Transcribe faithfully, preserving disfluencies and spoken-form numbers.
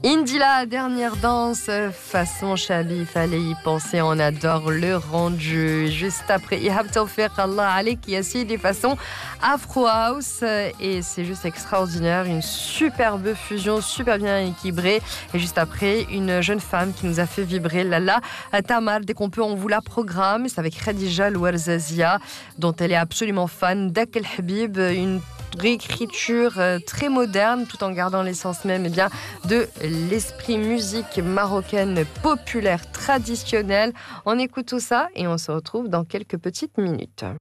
Indila, dernière danse, façon Chabi, fallait y penser, on adore le rendu. Juste après, Ihab Tawfiq, Allah Alik, Yassidi, façon Afro House. Et c'est juste extraordinaire, une superbe fusion, super bien équilibrée. Et juste après, une jeune femme qui nous a fait vibrer, Lala Tamar. Dès qu'on peut, on vous la programme. C'est avec Khadija Louarzazia, dont elle est absolument fan. Dak El Habib, une réécriture très moderne tout en gardant l'essence même eh bien, de l'esprit musique marocaine populaire traditionnelle. On écoute tout ça et on se retrouve dans quelques petites minutes.